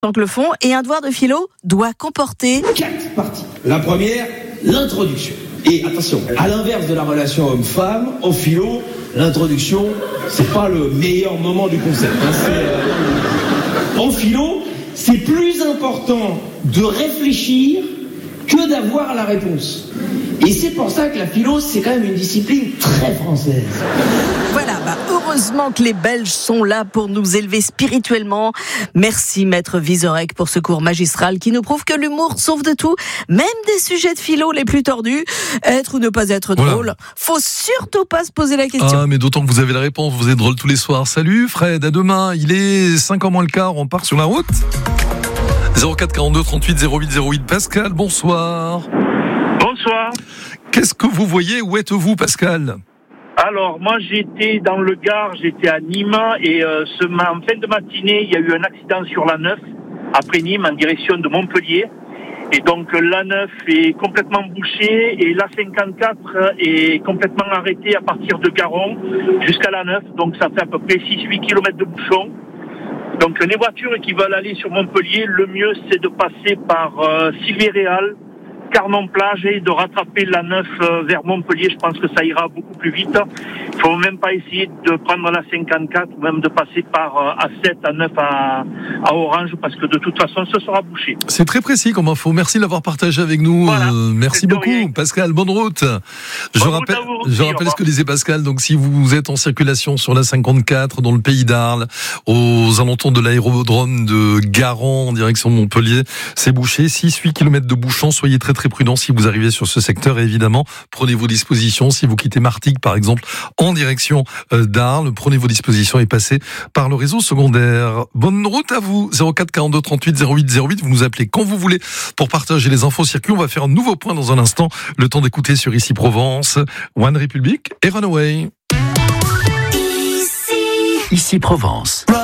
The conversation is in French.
Donc le fond et un devoir de philo doit comporter 4 parties. La première, l'introduction. Et attention, à l'inverse de la relation homme-femme, en philo, l'introduction, c'est pas le meilleur moment du concept. En philo, c'est plus important de réfléchir que d'avoir la réponse. Et c'est pour ça que la philo, c'est quand même une discipline très française. Voilà, heureusement que les Belges sont là pour nous élever spirituellement. Merci Maître Vizorek pour ce cours magistral qui nous prouve que l'humour sauve de tout, même des sujets de philo les plus tordus. Être ou ne pas être drôle, faut surtout pas se poser la question. Ah, mais d'autant que vous avez la réponse, vous êtes drôle tous les soirs. Salut Fred, à demain. Il est 5h moins le quart, on part sur la route. 04 42 38 08 08. Pascal, bonsoir. Bonsoir. Qu'est-ce que vous voyez? Où êtes-vous, Pascal? Alors, moi, j'étais dans le Gard, j'étais à Nîmes, et en fin de matinée, il y a eu un accident sur l'A9, après Nîmes, en direction de Montpellier. Et donc, l'A9 est complètement bouchée, et l'A54 est complètement arrêtée à partir de Garon jusqu'à l'A9. Donc, ça fait à peu près 6-8 km de bouchon. Donc, les voitures qui veulent aller sur Montpellier, le mieux, c'est de passer par Sylvie-Réal, Carnon-Plage et de rattraper la 9 vers Montpellier. Je pense que ça ira beaucoup plus vite. Il faut même pas essayer de prendre la 54 ou même de passer par A7, A9 à Orange parce que de toute façon, ce sera bouché. C'est très précis comme info. Merci de l'avoir partagé avec nous. Voilà, merci beaucoup, rien. Pascal. Bonne route. Je rappelle ce que disait Pascal. Donc, si vous êtes en circulation sur la 54 dans le pays d'Arles, aux alentours de l'aérodrome de Garon en direction de Montpellier, c'est bouché. 6-8 km de bouchons. Soyez très prudent si vous arrivez sur ce secteur et évidemment prenez vos dispositions si vous quittez Martigues par exemple en direction d'Arles, prenez vos dispositions et passez par le réseau secondaire. Bonne route à vous. 04 42 38 08 08, vous nous appelez quand vous voulez pour partager les infos circuits. On va faire un nouveau point dans un instant, le temps d'écouter sur Ici Provence, One Republic et Runaway. Ici Provence.